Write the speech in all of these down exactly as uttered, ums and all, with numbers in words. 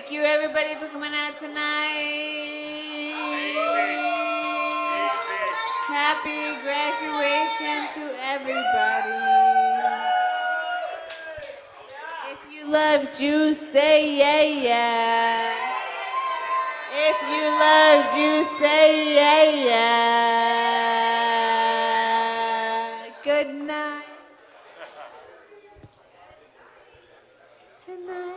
Thank you, everybody, for coming out tonight. Happy graduation to everybody. If you love juice, say yeah, yeah. If you love juice, say yeah, yeah. Good night. Tonight.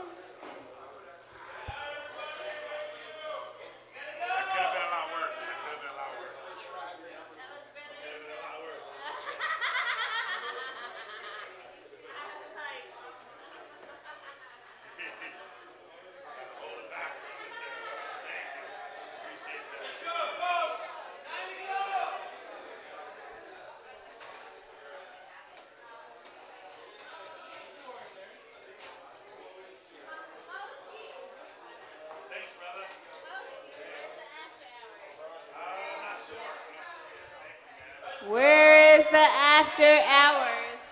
Where is the after hours?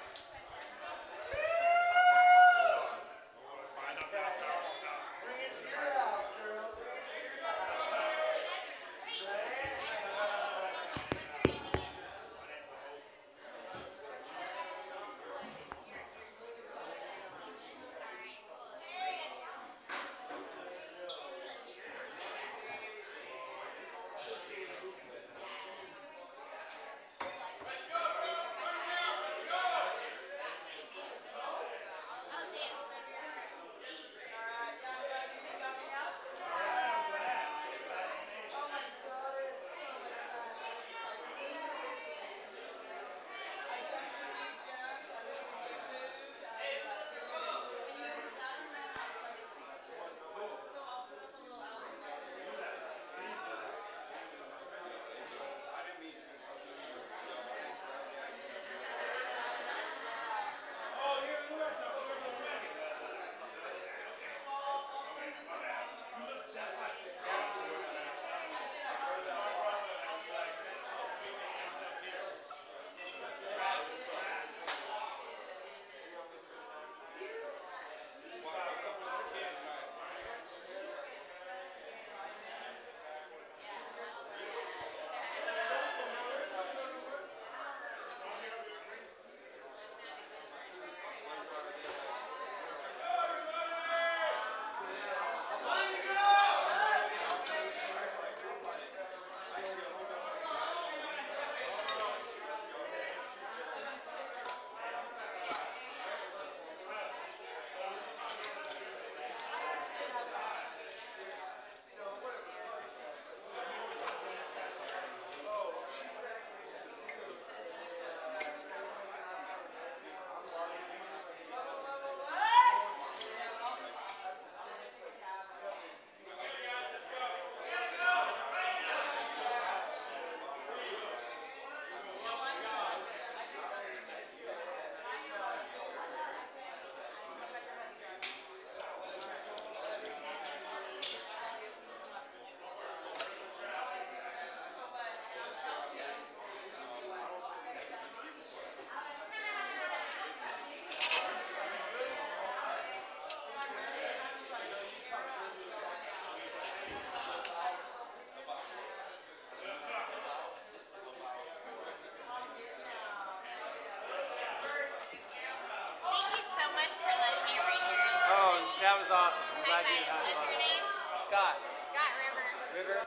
That was awesome. I'm glad you had fun. What's your name? Scott. Scott River. River.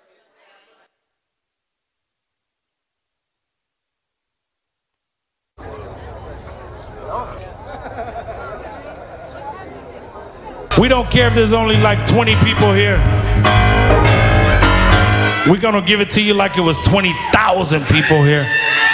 We don't care if there's only like twenty people here. We're gonna give it to you like it was twenty thousand people here.